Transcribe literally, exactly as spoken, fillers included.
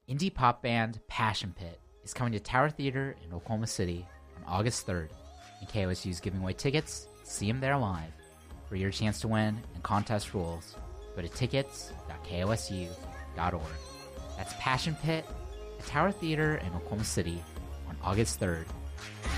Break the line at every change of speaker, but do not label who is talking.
Indie pop band Passion Pit is coming to Tower Theater in Oklahoma City on August third, and K O S U is giving away tickets to see them there live. For your chance to win and contest rules, go to tickets dot k o s u dot org. That's Passion Pit at Tower Theater in Oklahoma City on August third.